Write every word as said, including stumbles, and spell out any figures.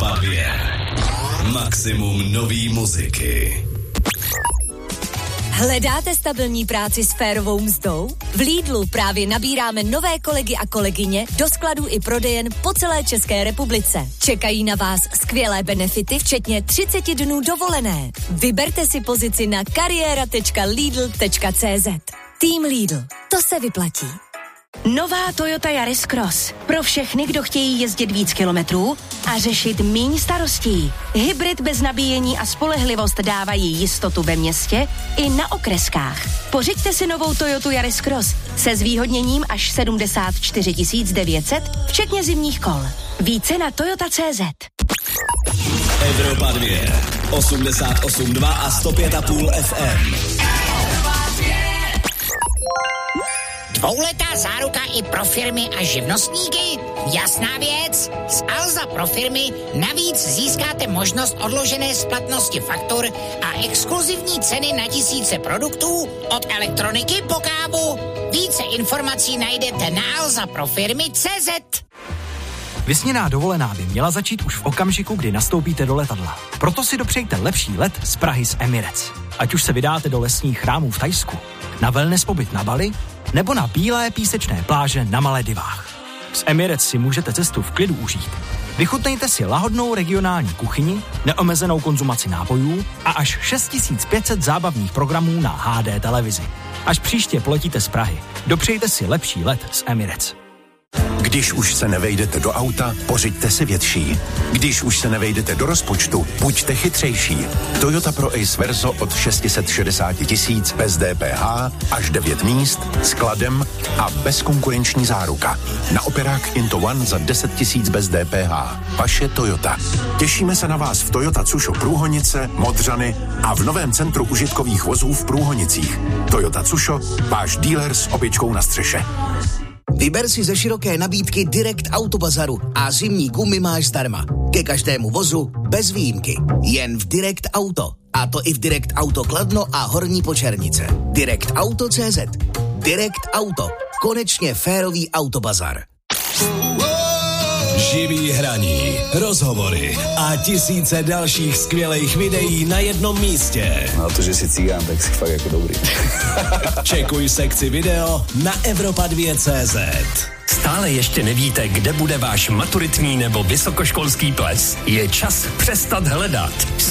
Evropa dva. Maximum nový muziky. Hledáte stabilní práci s férovou mzdou? V Lidlu právě nabíráme nové kolegy a kolegyně do skladů i prodejen po celé České republice. Čekají na vás skvělé benefity, včetně třicet dnů dovolené. Vyberte si pozici na kariéra tečka lidl tečka cé zet. Tým Lidl. To se vyplatí. Nová Toyota Yaris Cross. Pro všechny, kdo chtějí jezdit víc kilometrů a řešit míň starostí. Hybrid bez nabíjení a spolehlivost dávají jistotu ve městě i na okreskách. Pořiďte si novou Toyotu Yaris Cross se zvýhodněním až sedmdesát čtyři tisíc devět set, včetně zimních kol. Více na toyota tečka cé zet. Evropa dva. osmdesát osm dva a sto pět a půl ef em. Dvouletá záruka i pro firmy a živnostníky? Jasná věc. Z Alza pro firmy navíc získáte možnost odložené splatnosti faktur a exkluzivní ceny na tisíce produktů od elektroniky po kávu. Více informací najdete na alza pro firmy tečka cé zet. Vysněná dovolená by měla začít už v okamžiku, kdy nastoupíte do letadla. Proto si dopřejte lepší let z Prahy z Emirates. Ať už se vydáte do lesních chrámů v Thajsku, na wellness pobyt na Bali, nebo na bílé písečné pláže na Maledivách. Z Emirates si můžete cestu v klidu užít. Vychutnejte si lahodnou regionální kuchyni, neomezenou konzumaci nápojů a až šest tisíc pět set zábavních programů na há dé televizi. Až příště poletíte z Prahy, dopřejte si lepší let z Emirates. Když už se nevejdete do auta, pořiďte si větší. Když už se nevejdete do rozpočtu, buďte chytřejší. Toyota Pro Ace Verso od šest set šedesát tisíc bez dé pé há, až devět míst, skladem a bezkonkurenční záruka. Na operák Into One za deset tisíc bez dé pé há. Vaše Toyota. Těšíme se na vás v Toyota Tsusho Průhonice, Modřany a v novém centru užitkových vozů v Průhonicích. Toyota Tsusho, váš dealer s opičkou na střeše. Vyber si ze široké nabídky Direct Auto Bazaru a zimní gumy máš zdarma. Ke každému vozu bez výjimky. Jen v Direct Auto. A to i v Direct Auto Kladno a Horní Počernice. Direct Auto tečka cé zet. Direct Auto. Konečně férový autobazar. Živý hraní, rozhovory a tisíce dalších skvělých videí na jednom místě. No to, že jsi cigán, tak jsi fakt jako dobrý. Čekuj sekci video na Evropa dva tečka cé zet. Stále ještě nevíte, kde bude váš maturitní nebo vysokoškolský ples? Je čas přestat hledat.